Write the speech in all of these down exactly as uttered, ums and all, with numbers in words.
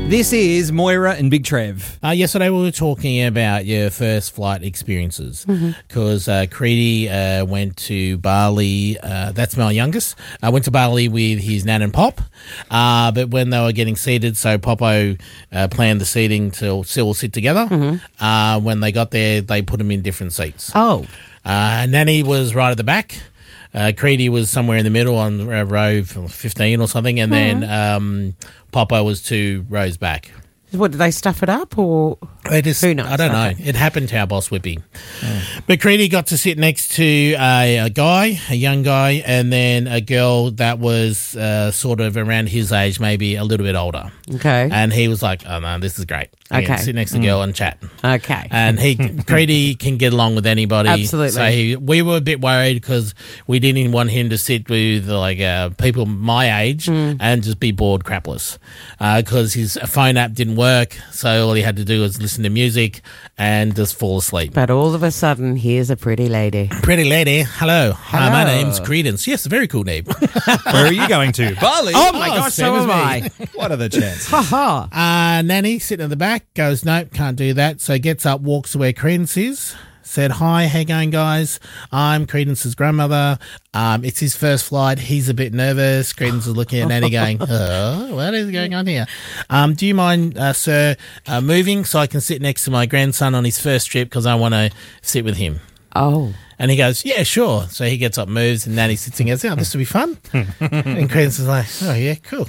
This is Moira and Big Trev. Uh, yesterday we were talking about your first flight experiences because mm-hmm. uh, Creedy uh, went to Bali. Uh, that's my youngest. I uh, went to Bali with his nan and Pop, uh, but when they were getting seated, so Popo uh, planned the seating to still sit together. Mm-hmm. Uh, when they got there, they put them in different seats. Oh. Uh, Nanny was right at the back. Uh, Creedy was somewhere in the middle on uh, row fifteen or something, and mm-hmm. then um, Popo was two rows back. What, did they stuff it up or they just, who knows? I don't okay. know. It happened to our boss Whippy. Oh. But Creedy got to sit next to a, a guy, a young guy, and then a girl that was uh, sort of around his age, maybe a little bit older. Okay. And he was like, oh no, this is great. I okay. sit next to the girl mm. and chat. Okay. And he, Creedy can get along with anybody. Absolutely. So he, we were a bit worried because we didn't want him to sit with like uh, people my age mm. and just be bored crapless because uh, his phone app didn't work. So all he had to do was listen to music and just fall asleep. But all of a sudden, here's a pretty lady. Pretty lady. Hello. Hello. Hi, my name's Credence. Yes, a very cool name. Where are you going to? Bali? Oh, my oh, gosh, so am I. What are the chances? Ha ha. Uh, Nanny sitting in the back goes, nope, can't do that. So gets up, walks to where Credence is. Said, hi, how you going, guys? I'm Credence's grandmother. Um, it's his first flight. He's a bit nervous. Credence is looking at Nanny going, oh, what is going on here? Um, do you mind, uh, sir, uh, moving so I can sit next to my grandson on his first trip because I want to sit with him? Oh. And he goes, yeah, sure. So he gets up, moves, and Nanny sits and goes, oh, this will be fun. And Credence is like, oh, yeah, cool.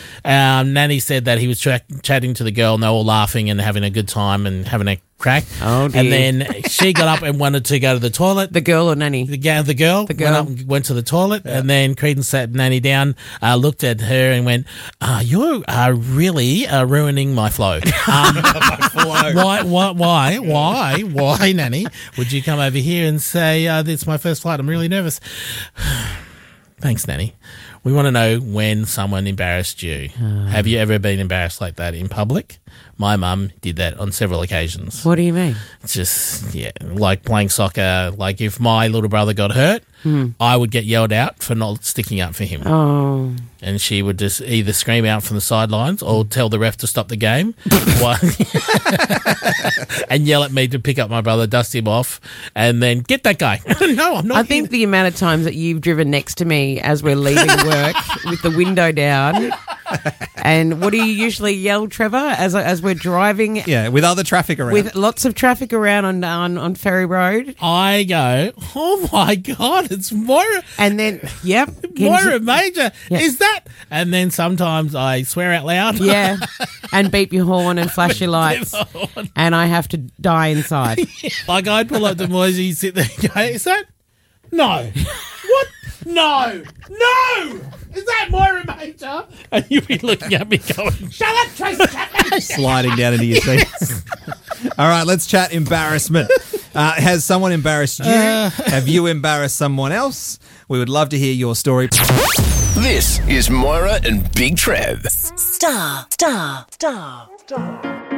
Um, Nanny said that he was tra- chatting to the girl and they were all laughing and having a good time and having a crack. Oh, dear. And then she got up and wanted to go to the toilet. The girl or Nanny? The, ga- the girl. The girl. Went up and went to the toilet. Yeah. And then Credence sat Nanny down, uh, looked at her and went, uh, you're uh, really uh, ruining my flow. Um, my flow. Why, why, why, why, why, Nanny, would you come over here and say, uh, it's my first flight, I'm really nervous. Thanks, Nanny. We want to know when someone embarrassed you. Uh, Have you ever been embarrassed like that in public? My mum did that on several occasions. What do you mean? It's just, yeah, like playing soccer. Like if my little brother got hurt, mm. I would get yelled out for not sticking up for him. Oh. And she would just either scream out from the sidelines or tell the ref to stop the game and yell at me to pick up my brother, dust him off, and then get that guy. No, I'm not. I think the amount of times that you've driven next to me as we're leaving work with the window down. And what do you usually yell, Trevor, as as we're driving? Yeah, with other traffic around. With lots of traffic around on on, on Ferry Road. I go, oh my God, it's Moira. And then, yep. Moira Major, yep. Is that? And then sometimes I swear out loud. Yeah, and beep your horn and flash your lights. And I have to die inside. Like I'd pull up to Moisey, sit there and go, is that? No. What? No. No. Is that Moira Major? And you'd be looking at me going, shut up, Tracy Chapman. Sliding down into your seats. All right, let's chat embarrassment. Uh, has someone embarrassed you? Uh, Have you embarrassed someone else? We would love to hear your story. This is Moira and Big Trev. Star, star, star, star.